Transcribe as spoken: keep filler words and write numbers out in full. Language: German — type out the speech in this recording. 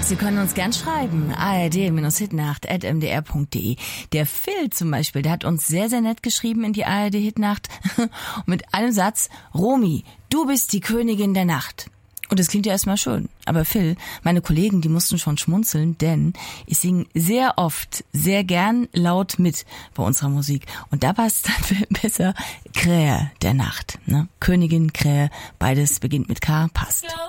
Sie können uns gern schreiben. A R D Hitnacht at m d r punkt d e. Der Phil zum Beispiel, der hat uns sehr, sehr nett geschrieben in die A R D Hitnacht. Mit einem Satz: Romy, du bist die Königin der Nacht. Und das klingt ja erstmal schön. Aber Phil, meine Kollegen, die mussten schon schmunzeln, denn ich singe sehr oft, sehr gern laut mit bei unserer Musik. Und da passt dann besser Krähe der Nacht. Ne? Königin, Krähe, beides beginnt mit K, passt.